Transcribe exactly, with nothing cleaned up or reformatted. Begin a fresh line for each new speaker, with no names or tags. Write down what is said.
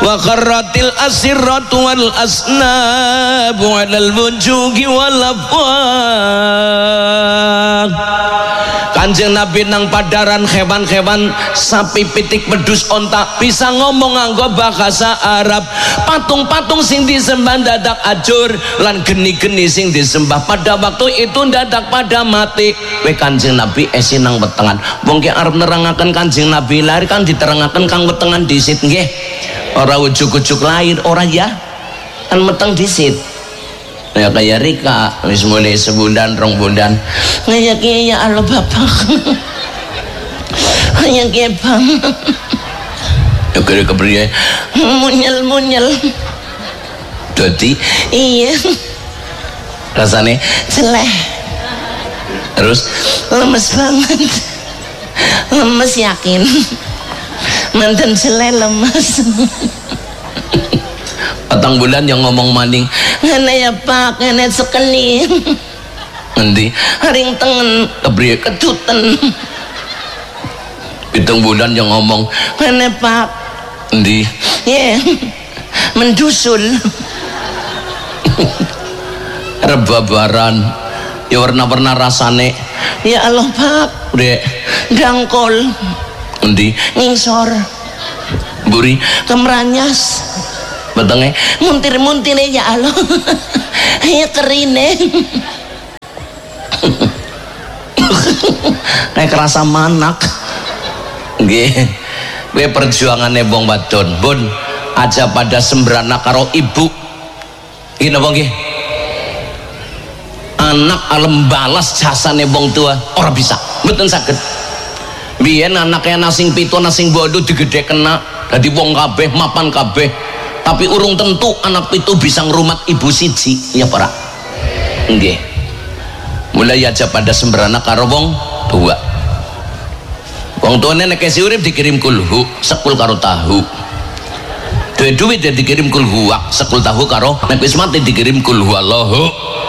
wa qarratil asirratu wal asnabu 'alal wujuhi wal afwaq. Kanjeng Nabi nang padaran hewan-hewan sapi, pitik, pedus, onta bisa ngomong nganggo bahasa Arab. Patung-patung sing disembah dadak ajur lan geni-geni sing disembah pada waktu itu dadak pada mati. We Kanjeng Nabi esi nang wetengan. Wong ki arep nerangaken Kanjeng Nabi lahir kan diterangaken kang wetengan disit nggih. Ora ujuk-ujuk lahir ora ya. Kan meteng disit. Ya kayak Rika wis mulai sebundan rong bundan kayak ya Allah bapak kayak kayak bang ya kira kepriye munyel munyel dadi iya rasane celeh terus lemes banget lemes yakin mantan celeh lemes patang bulan yang ngomong maning ngene ya pak ngene sekeni nanti haring tengen kebriye keduten pitung bulan yang ngomong ngene pak nanti ya yeah. Mendusul rebabaran ya warna-warna rasane ya Allah pak udah dangkol nanti ngingsor buri kemeranyas betenge muntir-muntir ya Allah ya kerine kayak kerasa manak nggih kowe perjuangane wong wadon bun aja pada sembrana karo ibu iki napa nggih anak alem balas jasane wong tua ora bisa mboten saged biyen anaknya nasing pitu nasing bodo digedhe kena dadi wong kabeh mapan kabeh tapi urung tentu anak itu bisa ngerumat ibu siji ya para nggih mulai aja pada sembrana karo wong tua wong tuane nek esi urip dikirim kulhu sekul karo tahu duwe duit ya dikirim kulhu sekul tahu karo nek wis mati dikirim kulhu Allahu